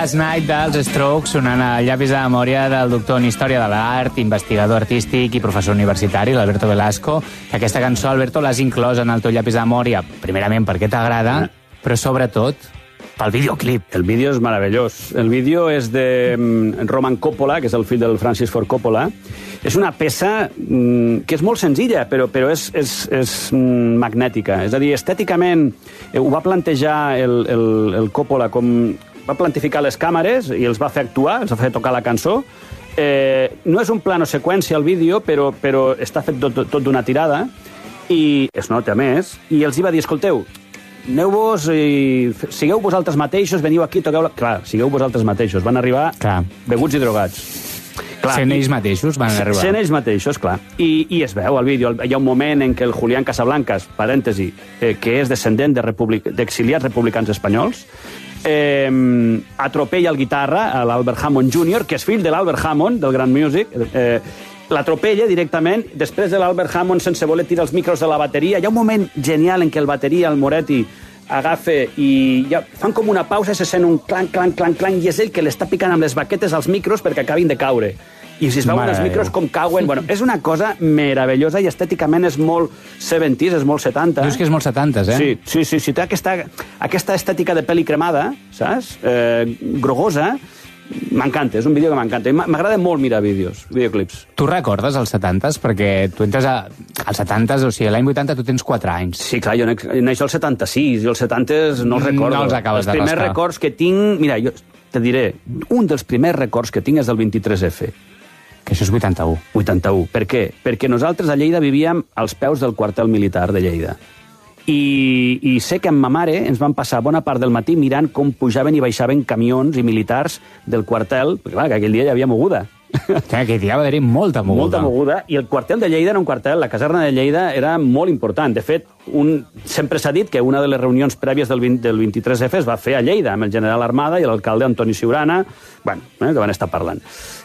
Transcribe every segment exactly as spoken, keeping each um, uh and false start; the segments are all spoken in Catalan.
Last Night dels Strokes, sonant a llapis de memòria del doctor en Història de l'Art, investigador artístic i professor universitari, l'Alberto Velasco. Que aquesta cançó, Alberto, l'has inclòs en el teu llapis de memòria, primerament perquè t'agrada, però sobretot pel videoclip. El vídeo és meravellós. El vídeo és de Roman Coppola, que és el fill del Francis Ford Coppola. És una peça que és molt senzilla, però, però és, és, és magnètica. És a dir, estèticament ho va plantejar el, el, el Coppola com... Va plantificar les càmeres i els va fer actuar, els va fer tocar la cançó. Eh, no és un plano seqüència el vídeo, però, però està fet tot, tot d'una tirada i es nota més. I els hi va dir, escolteu, aneu-vos i sigueu vosaltres mateixos, veniu aquí, toqueu... La... Clar, sigueu vosaltres mateixos. Van arribar clar. Beguts i drogats. Clar, sent ells mateixos van arribar. Sent ells mateixos, clar. I, i es veu al vídeo. Hi ha un moment en què el Julián Casablancas, parèntesi, eh, que és descendent de republic... d'exiliats republicans espanyols, eh, atropella el guitarra, l'Albert Hammond júnior, que és fill de l'Albert Hammond, del Grand Music, eh, l'atropella directament, després de l'Albert Hammond, sense voler tirar els micros de la bateria. Hi ha un moment genial en què el bateria, el Moretti, agafa i ja fan com una pausa i se sent un clanc, clanc, clanc, clanc, i és ell que l'està picant amb les baquetes als micros perquè acabin de caure. I si es veuen els micros com cauen... Bueno, és una cosa meravellosa i estèticament és molt setantís, és molt setanta. Dius que és molt setantes, eh? Sí, sí, sí, sí té aquesta, aquesta estètica de peli cremada, saps? Eh, grogosa. M'encanta, és un vídeo que m'encanta. M'agrada molt mirar vídeos, videoclips. Tu recordes els setantes? Perquè tu entres a... als setantes, o sigui, l'any vuitanta tu tens quatre anys. Sí, clar, jo neixo al setanta-sis, i els setantes no els recordo. No els acabes de rascar. Els primers records que tinc... Mira, jo te diré, un dels primers records que tinc és del vint-i-tres efa. Que això és vuitanta-u. vuitanta-u. Per què? Perquè nosaltres a Lleida vivíem als peus del quartel militar de Lleida. I, i sé que amb ma mare ens van passar bona part del matí mirant com pujaven i baixaven camions i militars del quartel, perquè clar, que aquell dia hi havia moguda. Que aquell dia va haver-hi molta moguda. Molta moguda, i el quartel de Lleida era un quartel, la caserna de Lleida era molt important. De fet, un, sempre s'ha dit que una de les reunions prèvies del, vint, del vint-i-tres efa es va fer a Lleida, amb el general Armada i l'alcalde Antoni Siurana, bueno, eh, que van estar parlant.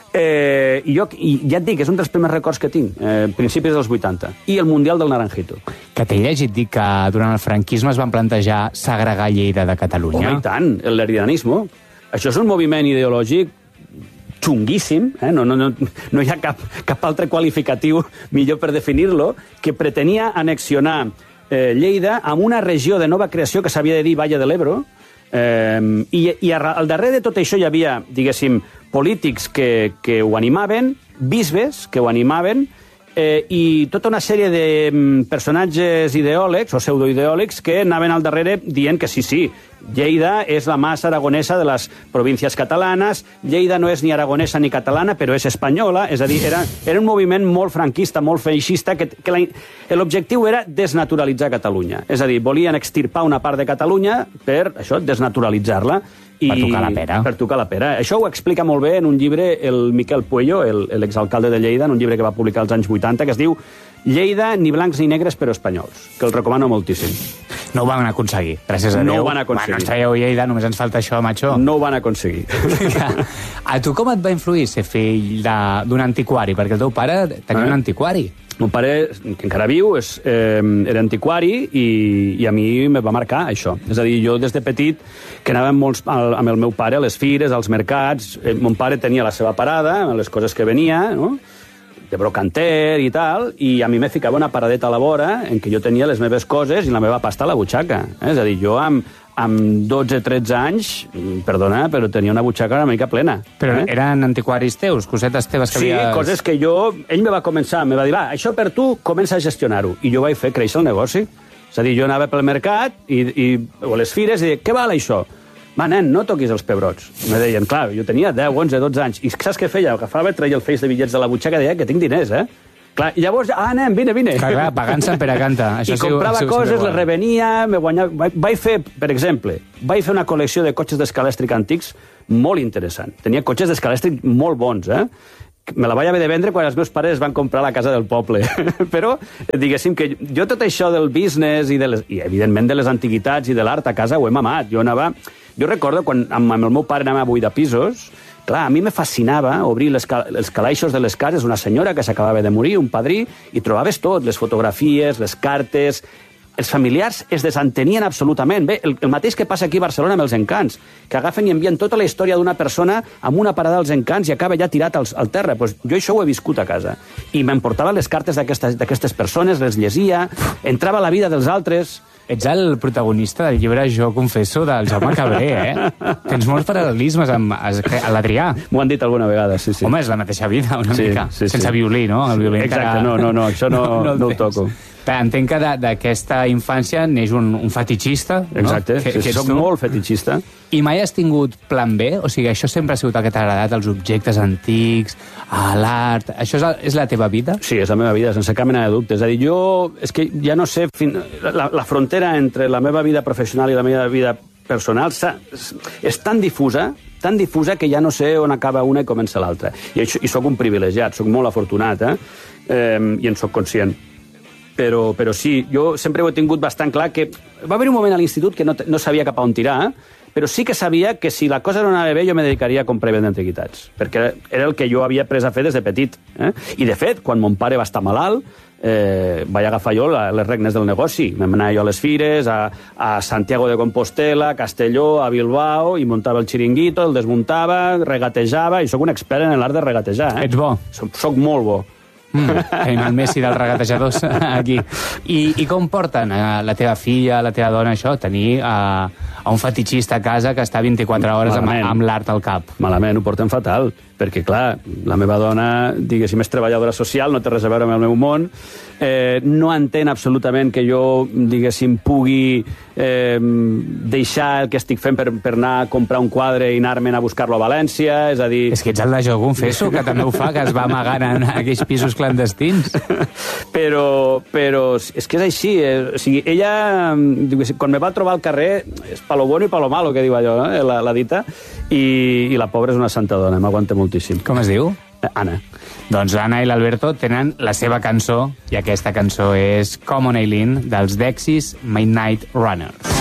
Eh, i jo, i ja et dic, és un dels primers records que tinc, eh, principis dels vuitanta, i el Mundial del Naranjito. Que t'he llegit dir que durant el franquisme es van plantejar segregar Lleida de Catalunya. Home, i tant, l'heredianisme. Això és un moviment ideològic xunguíssim, eh? no, no, no, no hi ha cap, cap altre qualificatiu millor per definir-lo, que pretenia annexionar eh, Lleida amb una regió de nova creació que s'havia de dir Valle de l'Ebro, eh, i, i al darrere de tot això hi havia, diguéssim, polítics que, que ho animaven, bisbes que ho animaven, eh, i tota una sèrie de mm, personatges ideòlegs o pseudoideòlegs que anaven al darrere dient que sí, sí, Lleida és la mas aragonesa de les províncies catalanes, Lleida no és ni aragonesa ni catalana, però és espanyola, és a dir, era, era un moviment molt franquista, molt feixista, que, que l'objectiu era desnaturalitzar Catalunya. És a dir, volien extirpar una part de Catalunya per, això, desnaturalitzar-la. I per tocar la pera. Per tocar la pera. Això ho explica molt bé en un llibre el Miquel Puello, l'exalcalde de Lleida, en un llibre que va publicar als anys vuitanta, que es diu Lleida, ni blancs ni negres, però espanyols, que el recomano moltíssim. No ho van aconseguir, gràcies a Déu. No ho van aconseguir. Bueno, ens traieu Lleida, només ens falta això, macho. No ho van aconseguir. A tu com et va influir ser fill d'un antiquari? Perquè el teu pare tenia eh? un antiquari. Mon pare, que encara viu, és, eh, era antiquari i, i a mi me va marcar això. És a dir, jo des de petit, que anàvem molts, al, amb el meu pare a les fires, als mercats, eh, mon pare tenia la seva parada, les coses que venia, no?, de brocanter i tal, i a mi me ficava una paradeta a la vora en què jo tenia les meves coses i la meva pasta a la butxaca. Eh? És a dir, jo amb, amb dotze tretze anys, perdona, però tenia una butxaca una mica plena. Però eh? eren antiquaris teus, cosetes teves que sí, havies... Sí, coses que jo... Ell me va començar, me va dir, va, això per tu, comença a gestionar-ho. I jo vaig fer créixer el negoci. És a dir, jo anava pel mercat i, i, o a les fires i deia, què val això? Va, nen, no toquis els pebrots. Me deien, clar, jo tenia deu, onze, dotze anys. I saps què feia? Agafava, treia el feix de bitllets de la butxaca i deia que tinc diners, eh? Clar, i llavors, ah, nen, vine, vine. Clar, clar, pagant-se per a canta. I comprava coses, les revenia, me guanyava... Vaig fer, per exemple, vaig fer una col·lecció de cotxes d'escalèstric antics molt interessant. Tenia cotxes d'escalèstric molt bons, eh? Me la vaig haver de vendre quan els meus pares van comprar la casa del poble. Però, diguéssim que jo tot això del business i, de les, i evidentment, de les antiguitats i de l'art a casa ho he mamat. Jo anava... Jo recordo quan amb el meu pare anava a buidar pisos, clar, a mi me fascinava obrir les, cal els calaixos de les cases, una senyora que s'acabava de morir, un padrí, i trobaves tot, les fotografies, les cartes... els familiars es desentenien absolutament. Bé, el, el mateix que passa aquí a Barcelona amb els Encants, que agafen i envien tota la història d'una persona amb una parada als Encants i acaba ja tirat al, al terra. Pues jo això ho he viscut a casa. I m'emportava les cartes d'aquestes persones, les llegia, entrava a la vida dels altres. Ets el protagonista del llibre Jo confesso del Jaume Cabré, eh? Tens molts paral·lelismes amb a l'Adrià. M'ho han dit alguna vegada, sí, sí. Home, és la mateixa vida, una sí, mica. Sí, sense sí. violí, no? El violí Exacte, encara... no, no, no, això no, no, no, no ho toco. Entenc que d'aquesta infància neix un, un fetitxista, no? Exacte, que, sí, que soc molt fetitxista. I mai has tingut plan B? O sigui, això sempre ha sigut el que t'ha agradat, els objectes antics, l'art... Això és, és la teva vida? Sí, és la meva vida, sense cap mena de dubte. És a dir, jo... És que ja no sé... Fin... La, la frontera entre la meva vida professional i la meva vida personal és, és tan difusa tan difusa que ja no sé on acaba una i comença l'altra. I, això, I sóc un privilegiat, sóc molt afortunat, eh? eh I en sóc conscient. Però, però sí, jo sempre ho he tingut bastant clar que va haver un moment a l'institut que no, no sabia cap a on tirar, però sí que sabia que si la cosa no anava bé jo me dedicaria a comprar i vendre antiguitats, perquè era el que jo havia pres a fer des de petit. Eh? I, de fet, quan mon pare va estar malalt, eh, vaig agafar jo les regnes del negoci. Me'n anava jo a les fires, a, a Santiago de Compostela, a Castelló, a Bilbao, i muntava el xiringuito, el desmuntava, regatejava, i sóc un expert en l'art de regatejar. Eh? Ets bo. Soc, soc molt bo. Mm, tenim el Messi dels regatejadors aquí. I, i com porten a la teva filla, a la teva dona, això, tenir a, a un fetitxista a casa que està vint-i-quatre hores amb, amb l'art al cap? Malament, ho porten fatal, perquè, clar, la meva dona, diguéssim, és treballadora social, no té res a veure amb el meu món, eh, no entén absolutament que jo, diguéssim, pugui eh, deixar el que estic fent per, per anar a comprar un quadre i anar-me'n a buscar-lo a València, és a dir... És que ets el de Jo confesso, que també ho fa, que es va amagant en aquells pisos clandestins. però, però és que és així, eh? O sigui, ella, diguéssim, quan me va trobar al carrer, és pa lo bueno i pa lo malo, que diu allò, eh? la, la dita, i, i la pobra és una santa dona, m'aguanta moltíssim. Com es diu? Anna. Doncs l'Anna i l'Alberto tenen la seva cançó, i aquesta cançó és Common Eileen, dels Dexys Midnight Runners.